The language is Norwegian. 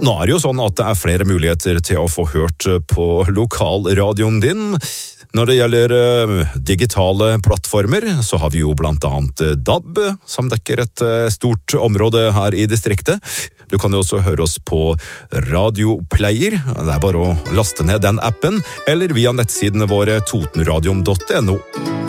Nå det jo sånn at det flere muligheter til å få hørt på lokalradioen din. Når det gjelder digitale plattformer, så har vi jo blant annet DAB, som dekker et stort område her i distriktet. Du kan jo også høre oss på Radioplayer. Det bare å laste ned den appen, eller via nettsidene våre totenradion.no.